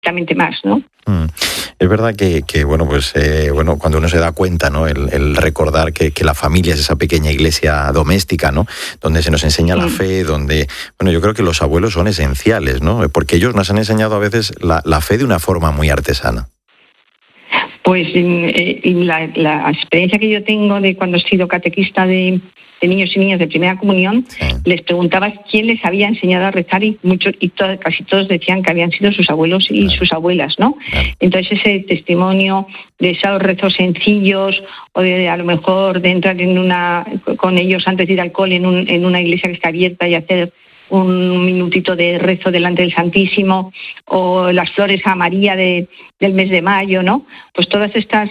infinitamente más, ¿no? Es verdad que cuando uno se da cuenta, ¿no? El recordar que la familia es esa pequeña iglesia doméstica, ¿no? Donde se nos enseña la fe, donde, yo creo que los abuelos son esenciales, ¿no? Porque ellos nos han enseñado a veces la fe de una forma muy artesana. Pues la experiencia que yo tengo de cuando he sido catequista de niños y niñas de primera comunión, les preguntabas quién les había enseñado a rezar y casi todos decían que habían sido sus abuelos y sus abuelas, ¿no? Entonces ese testimonio de esos rezos sencillos o de a lo mejor de entrar con ellos antes de ir al cole en una iglesia que está abierta y hacer un minutito de rezo delante del Santísimo, o las flores a María del mes de mayo, ¿no? Pues todas estas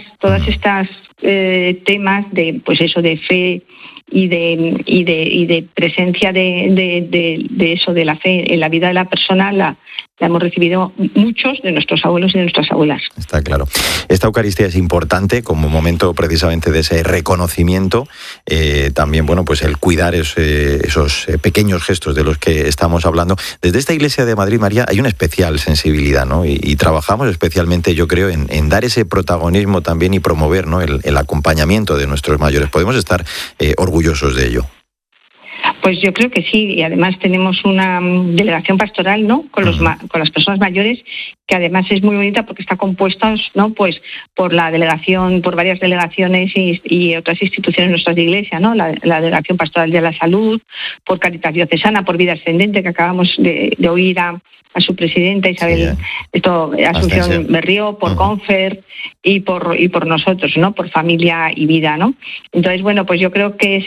temas de, pues eso, de fe y de presencia de eso, de la fe en la vida de la persona, la hemos recibido muchos de nuestros abuelos y de nuestras abuelas. Está claro. Esta Eucaristía es importante como momento precisamente de ese reconocimiento, también, pues el cuidar esos pequeños gestos de los que estamos hablando. Desde esta Iglesia de Madrid, María, hay una especial sensibilidad, ¿no? Y trabajamos especialmente, yo creo, en dar ese protagonismo también y promover, ¿no? el acompañamiento de nuestros mayores. Podemos estar orgullosos de ello. Pues yo creo que sí, y además tenemos una delegación pastoral, ¿no? Con las personas mayores, que además es muy bonita porque está compuesta, ¿no? Pues por varias delegaciones y otras instituciones de nuestras iglesias, ¿no? La delegación pastoral de la salud, por Cáritas Diocesana, por Vida Ascendente, que acabamos de oír a su presidenta Isabel Asunción Berrío, por Confer y por nosotros, ¿no? Por Familia y Vida, ¿no? Entonces, pues yo creo que es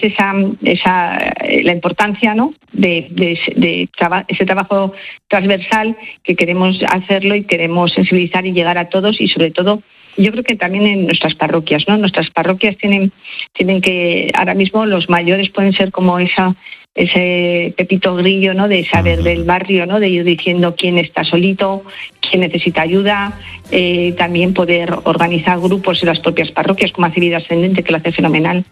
la importancia, ¿no? de ese trabajo transversal que queremos hacerlo y queremos sensibilizar y llegar a todos, y sobre todo yo creo que también en nuestras parroquias, ¿no? Nuestras parroquias tienen que, ahora mismo los mayores pueden ser como ese Pepito Grillo, ¿no? De saber del barrio, ¿no? De ir diciendo quién está solito, quién necesita ayuda, también poder organizar grupos en las propias parroquias, como hace Vida Ascendente, que lo hace fenomenal.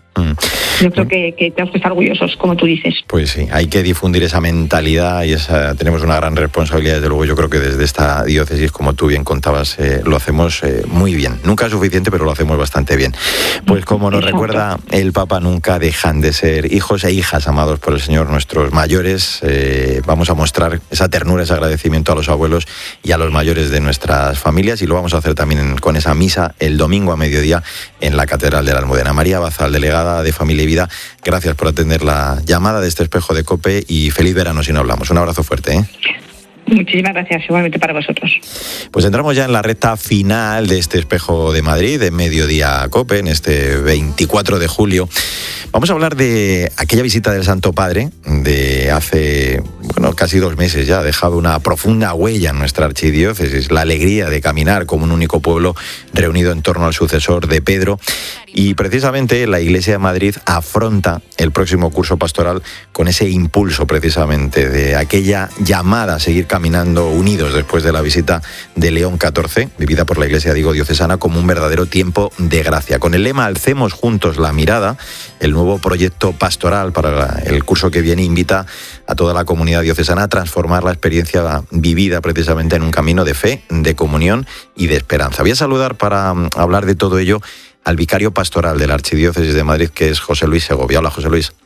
Yo creo que tenemos que estar orgullosos, como tú dices. Pues sí, hay que difundir esa mentalidad y tenemos una gran responsabilidad. Desde luego, yo creo que desde esta diócesis, como tú bien contabas, lo hacemos muy bien. Nunca es suficiente, pero lo hacemos bastante bien. Pues como nos recuerda el Papa, nunca dejan de ser hijos e hijas amados por el Señor, nuestros mayores. Vamos a mostrar esa ternura, ese agradecimiento a los abuelos y a los mayores de nuestras familias, y lo vamos a hacer también con esa misa el domingo a mediodía en la Catedral de la Almudena. María Bazal, delegada de Familia y Vida, gracias por atender la llamada de este espejo de COPE y feliz verano si no hablamos. Un abrazo fuerte, ¿eh? Muchísimas gracias, igualmente para vosotros. Pues entramos ya en la recta final de este espejo de Madrid, de Mediodía COPE, en este 24 de julio. Vamos a hablar de aquella visita del Santo Padre de hace, casi 2 meses ya. Ha dejado una profunda huella en nuestra archidiócesis, la alegría de caminar como un único pueblo reunido en torno al sucesor de Pedro. Y precisamente la Iglesia de Madrid afronta el próximo curso pastoral con ese impulso precisamente de aquella llamada a seguir caminando unidos después de la visita de León XIV, vivida por la Iglesia, diocesana, como un verdadero tiempo de gracia. Con el lema "Alcemos juntos la mirada", el nuevo proyecto pastoral para el curso que viene invita a toda la comunidad diocesana a transformar la experiencia vivida precisamente en un camino de fe, de comunión y de esperanza. Voy a saludar para hablar de todo ello al vicario pastoral de la Archidiócesis de Madrid, que es José Luis Segovia. Hola, José Luis.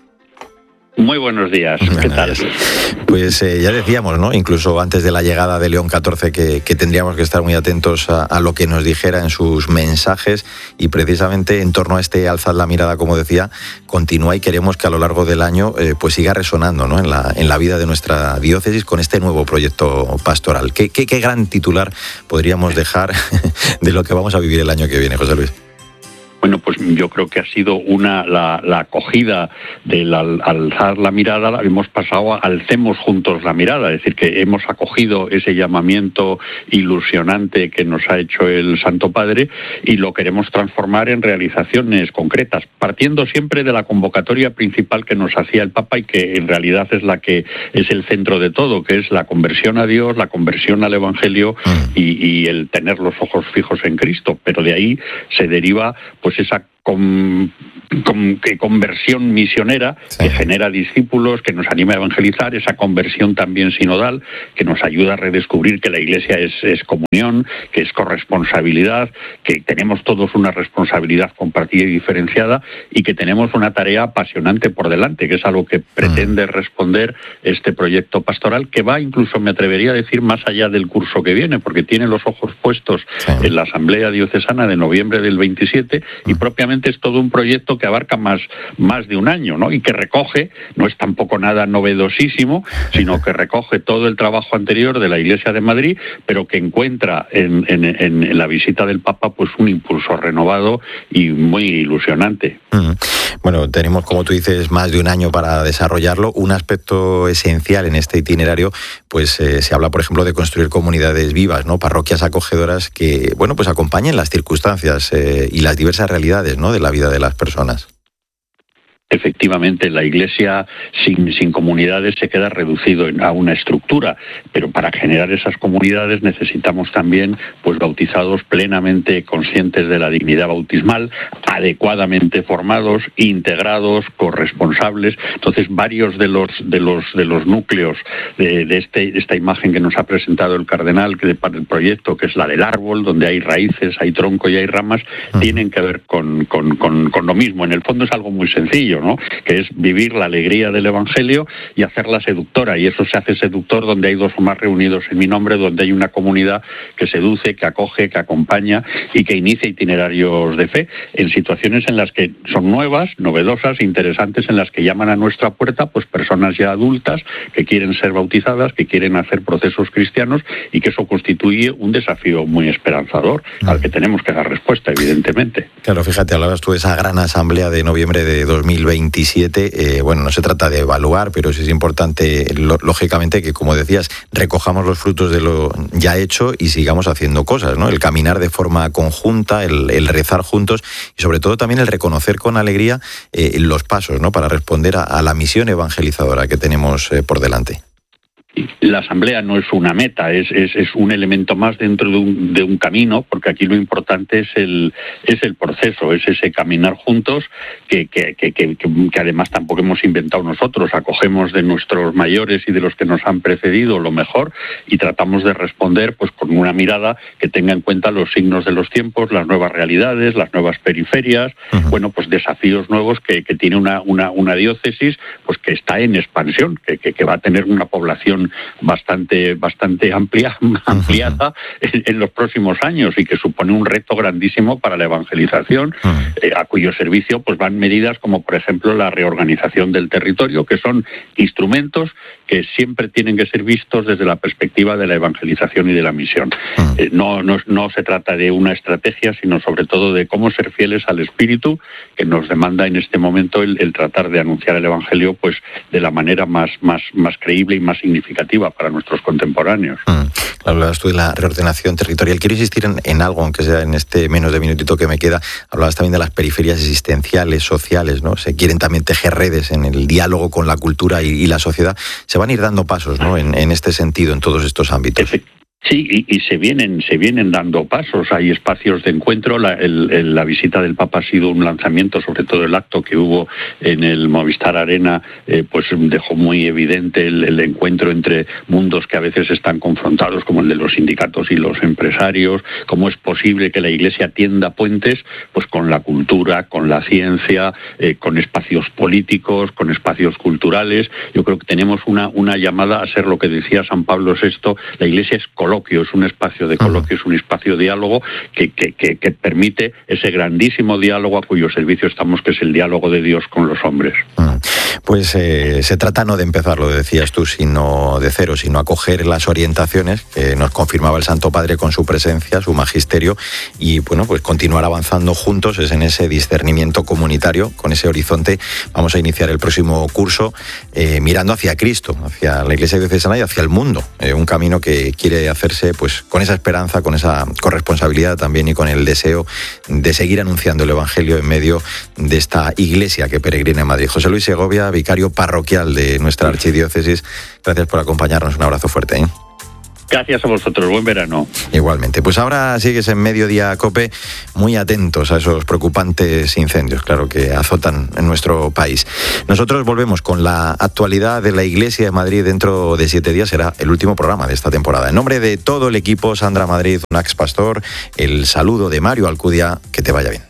Muy buenos días, ¿qué tal? Pues ya decíamos, ¿no? Incluso antes de la llegada de León XIV que tendríamos que estar muy atentos a lo que nos dijera en sus mensajes, y precisamente en torno a este alzad la mirada, como decía, continúa, y queremos que a lo largo del año pues siga resonando, ¿no? en la vida de nuestra diócesis con este nuevo proyecto pastoral. ¿Qué gran titular podríamos dejar de lo que vamos a vivir el año que viene, José Luis? Bueno, pues yo creo que ha sido la acogida del alzar la mirada, hemos pasado a alcemos juntos la mirada, es decir, que hemos acogido ese llamamiento ilusionante que nos ha hecho el Santo Padre y lo queremos transformar en realizaciones concretas, partiendo siempre de la convocatoria principal que nos hacía el Papa y que en realidad es la que es el centro de todo, que es la conversión a Dios, la conversión al Evangelio y el tener los ojos fijos en Cristo, pero de ahí se deriva pues esa conversión misionera, sí, que genera discípulos, que nos anima a evangelizar, esa conversión también sinodal, que nos ayuda a redescubrir que la Iglesia es comunión, que es corresponsabilidad, que tenemos todos una responsabilidad compartida y diferenciada, y que tenemos una tarea apasionante por delante, que es algo que pretende responder este proyecto pastoral, que va incluso, me atrevería a decir, más allá del curso que viene, porque tiene los ojos puestos en la Asamblea Diocesana de noviembre del 27, y propiamente es todo un proyecto que abarca más de un año, ¿no? Y que recoge, no es tampoco nada novedosísimo, sino que recoge todo el trabajo anterior de la Iglesia de Madrid, pero que encuentra en la visita del Papa pues un impulso renovado y muy ilusionante. Bueno, tenemos, como tú dices, más de un año para desarrollarlo. Un aspecto esencial en este itinerario, pues se habla, por ejemplo, de construir comunidades vivas, ¿no? Parroquias acogedoras que, bueno, pues acompañen las circunstancias y las diversas realidades, ¿no?, de la vida de las personas. Efectivamente, la Iglesia sin comunidades se queda reducido a una estructura, pero para generar esas comunidades necesitamos también pues bautizados plenamente conscientes de la dignidad bautismal, adecuadamente formados, integrados, corresponsables. Entonces, varios de los núcleos de esta imagen que nos ha presentado el cardenal para el proyecto, que es la del árbol, donde hay raíces, hay tronco y hay ramas, tienen que ver con lo mismo. En el fondo es algo muy sencillo, ¿no?, que es vivir la alegría del Evangelio y hacerla seductora, y eso se hace seductor donde hay dos o más reunidos en mi nombre, donde hay una comunidad que seduce, que acoge, que acompaña y que inicia itinerarios de fe en situaciones en las que son nuevas, novedosas, interesantes, en las que llaman a nuestra puerta pues personas ya adultas que quieren ser bautizadas, que quieren hacer procesos cristianos, y que eso constituye un desafío muy esperanzador al que tenemos que dar respuesta, evidentemente. Claro, fíjate, hablabas tú de esa gran asamblea de noviembre de 2027. Bueno, no se trata de evaluar, pero sí es importante, lógicamente, que, como decías, recojamos los frutos de lo ya hecho y sigamos haciendo cosas, ¿no? El caminar de forma conjunta, el rezar juntos y, sobre todo, también el reconocer con alegría los pasos, ¿no?, para responder a la misión evangelizadora que tenemos por delante. La asamblea no es una meta, es un elemento más dentro de un camino, porque aquí lo importante es el proceso, es ese caminar juntos que además tampoco hemos inventado nosotros. Acogemos de nuestros mayores y de los que nos han precedido lo mejor y tratamos de responder pues con una mirada que tenga en cuenta los signos de los tiempos, las nuevas realidades, las nuevas periferias, bueno, pues desafíos nuevos que tiene una diócesis pues que está en expansión, que va a tener una población bastante ampliada en los próximos años, y que supone un reto grandísimo para la evangelización, a cuyo servicio pues van medidas como, por ejemplo, la reorganización del territorio, que son instrumentos que siempre tienen que ser vistos desde la perspectiva de la evangelización y de la misión. No se trata de una estrategia, sino sobre todo de cómo ser fieles al Espíritu, que nos demanda en este momento el tratar de anunciar el Evangelio pues de la manera más creíble y más significativa para nuestros contemporáneos. Hablabas tú de la reordenación territorial. Quiero insistir en algo, aunque sea en este menos de minutito que me queda. Hablabas también de las periferias existenciales, sociales, ¿no? Se quieren también tejer redes en el diálogo con la cultura y la sociedad. Se van a ir dando pasos, ¿no?, en este sentido, en todos estos ámbitos. Sí, y se vienen dando pasos. Hay espacios de encuentro. La visita del Papa ha sido un lanzamiento, sobre todo el acto que hubo en el Movistar Arena, pues dejó muy evidente el encuentro entre mundos que a veces están confrontados, como el de los sindicatos y los empresarios. Cómo es posible que la Iglesia tienda puentes pues con la cultura, con la ciencia, con espacios políticos, con espacios culturales. Yo creo que tenemos una llamada a ser lo que decía San Pablo VI. La Iglesia es coloquio, es un espacio de coloquio, es un espacio de diálogo que permite ese grandísimo diálogo a cuyo servicio estamos, que es el diálogo de Dios con los hombres. Pues se trata no de empezar, lo decías tú, sino de cero, sino acoger las orientaciones que nos confirmaba el Santo Padre con su presencia, su magisterio, y bueno, pues continuar avanzando juntos es en ese discernimiento comunitario. Con ese horizonte vamos a iniciar el próximo curso mirando hacia Cristo, hacia la Iglesia diocesana y hacia el mundo, un camino que quiere hacerse pues con esa esperanza, con esa corresponsabilidad también y con el deseo de seguir anunciando el Evangelio en medio de esta Iglesia que peregrina en Madrid. José Luis Segovia, vicario parroquial de nuestra archidiócesis, gracias por acompañarnos. Un abrazo fuerte. Gracias a vosotros, buen verano. Igualmente. Pues ahora sigues en Mediodía COPE, muy atentos a esos preocupantes incendios, claro, que azotan en nuestro país. Nosotros volvemos con la actualidad de la Iglesia de Madrid dentro de 7 días, será el último programa de esta temporada. En nombre de todo el equipo, Sandra Madrid, Nax Pastor, el saludo de Mario Alcudia, que te vaya bien.